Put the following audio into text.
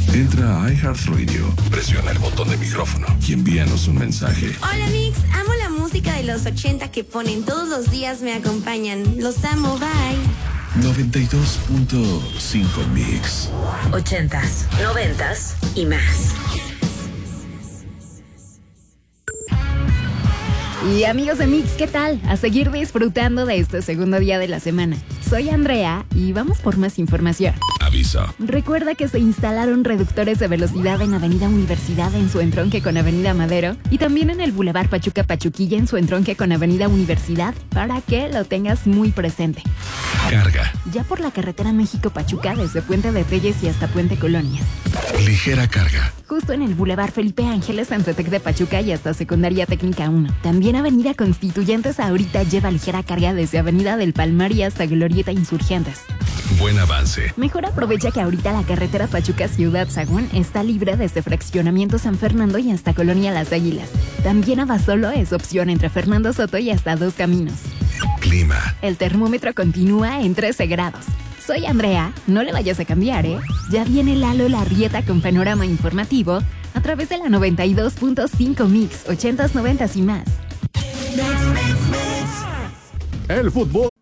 Entra a iHeartRadio, presiona el botón de micrófono y envíanos un mensaje. Hola Mix, amo la música de los 80 que ponen todos los días, me acompañan. Los amo, bye. 92.5 Mix. 80s, 90s y más. Y amigos de Mix, ¿qué tal? A seguir disfrutando de este segundo día de la semana. Soy Andrea y vamos por más información. Aviso. Recuerda que se instalaron reductores de velocidad en Avenida Universidad en su entronque con Avenida Madero y también en el Boulevard Pachuca-Pachuquilla en su entronque con Avenida Universidad para que lo tengas muy presente. Carga. Ya por la carretera México-Pachuca desde Puente de Telles y hasta Puente Colonias. Ligera carga. Justo en el Boulevard Felipe Ángeles, Antotec de Pachuca y hasta Secundaria Técnica 1. También Avenida Constituyentes ahorita lleva ligera carga desde Avenida del Palmar y hasta Glorieta Insurgentes. Buen avance. Mejor aprovecha que ahorita la carretera Pachuca-Ciudad Sagún está libre desde Fraccionamiento San Fernando y hasta Colonia Las Águilas. También Abasolo es opción entre Fernando Soto y hasta Dos Caminos. Clima. El termómetro continúa en 13 grados. Soy Andrea, no le vayas a cambiar, ¿eh? Ya viene Lalo Larrieta con panorama informativo a través de la 92.5 Mix, 80s, 90s y más. El fútbol